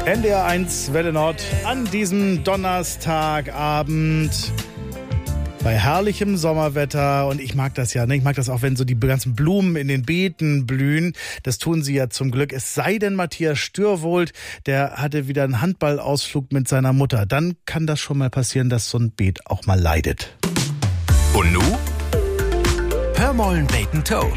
NDR 1 Welle Nord an diesem Donnerstagabend bei herrlichem Sommerwetter. Und ich mag das ja, ne? Ich mag das auch, wenn so die ganzen Blumen in den Beeten blühen. Das tun sie ja zum Glück. Es sei denn, Matthias Stürwold, der hatte wieder einen Handballausflug mit seiner Mutter. Dann kann das schon mal passieren, dass so ein Beet auch mal leidet. Und nu? Hör mollen Bacon Toe.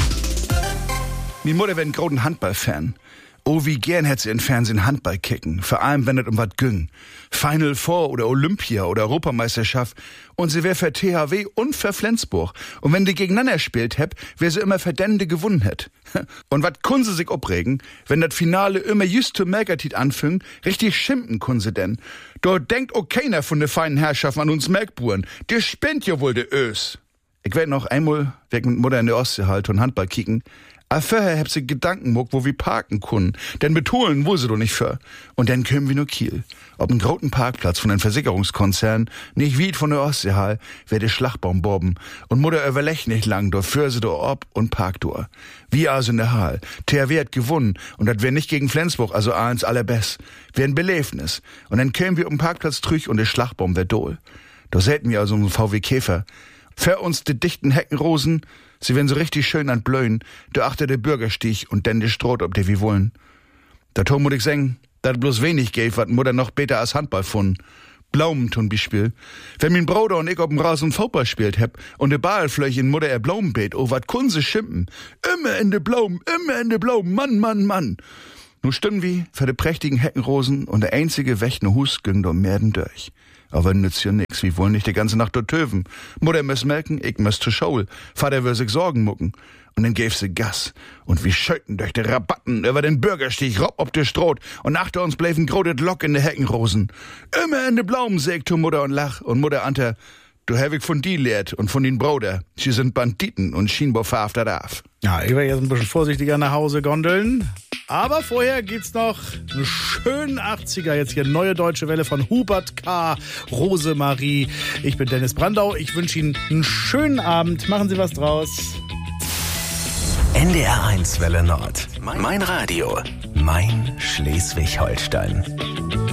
Mi Mutter wär ein großen Handballfan. Oh, wie gern hätt sie in Fernsehen Handball kicken. Vor allem, wenn es um wat ging. Final Four oder Olympia oder Europameisterschaft. Und sie wär für THW und für Flensburg. Und wenn die gegeneinander spielt hätt, wär sie immer für den, die gewonnen hätt. Und wat kun sie sich opregen, wenn das Finale immer just zu Merkertit anfing, richtig schimpfen kun sie denn. Dort denkt auch keiner von de feinen Herrschaften an uns Melkburen. Die spinnt ja wohl de Ös. Ich werd noch einmal weg mit Mutter in der Ostsee halt und Handball kicken. Aber vorher hab sie Gedanken muck, wo wir parken können. Denn betonen wohl sie doch nicht für. Und dann können wir nur Kiel. Ob ein großen Parkplatz von einem Versicherungskonzern, nicht wie von der Ostseehall, wär der Schlagbaum bobben. Und Mutter überlegt nicht lang, dort für sie do ob und parkt do. Wie also in der Hall. THW hat gewonnen. Und das wär nicht gegen Flensburg, also eins allerbest. Wär ein Belebnis. Und dann kämen wir um den Parkplatz trüch und der Schlagbaum wär dohl. Da säten wir also einen VW Käfer. Für uns die dichten Heckenrosen, sie werden so richtig schön an Blöen, da achter der Bürgerstieg und dann die Stroh, ob der wie wollen. Da Tom muss ich sagen, dat bloß wenig gäf, wat Mutter noch besser als Handball fun. Blaumen zum Beispiel. Wenn mein Bruder und ich auf dem Rasen Fußball spielt heb und de Ball flöch in Mutter Blaumenbeet, oh wat kun sie schimpfen. Immer in de Blumen, Mann, Mann, Mann. Nu stünden wir für de prächtigen Heckenrosen und der einzige wächtne Hus ging do Merden durch. Aber nützt ja nix, wir wollen nicht die ganze Nacht dort töven. Mutter muss melken, ich muss zur Schule. Vater will sich Sorgen mucken. Und dann gäf sie Gas. Und wir schöten durch die Rabatten über den Bürgerstieg, rob ob der Stroh. Und nach uns bleiben grodet Lock in de Heckenrosen. Immer in de Blaumen, sägt Mutter und lach. Und Mutter ante, du hab ich von die lehrt und von den Bruder. Sie sind Banditen und schienbar verhaftet darf. Ja, ich werde jetzt ein bisschen vorsichtiger nach Hause gondeln. Aber vorher geht's noch einen schönen 80er. Jetzt hier Neue Deutsche Welle von Hubert K. Rosemarie. Ich bin Dennis Brandau. Ich wünsche Ihnen einen schönen Abend. Machen Sie was draus. NDR 1 Welle Nord. Mein Radio. Mein Schleswig-Holstein.